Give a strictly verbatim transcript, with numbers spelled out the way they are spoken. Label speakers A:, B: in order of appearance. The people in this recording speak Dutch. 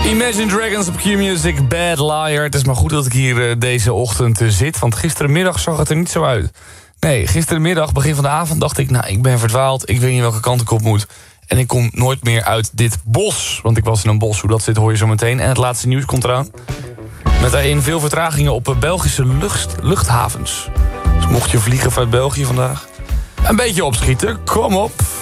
A: Imagine Dragons op Q-Music, Bad Liar. Het is maar goed dat ik hier uh, deze ochtend uh, zit, want gisterenmiddag zag het er niet zo uit. Nee, gisterenmiddag, begin van de avond, dacht ik... nou, ik ben verdwaald, ik weet niet welke kant ik op moet. En ik kom nooit meer uit dit bos. Want ik was in een bos, hoe dat zit hoor je zo meteen. En het laatste nieuws komt eraan. Met daarin veel vertragingen op Belgische lucht, luchthavens. Dus mocht je vliegen vanuit België vandaag... een beetje opschieten, kom op...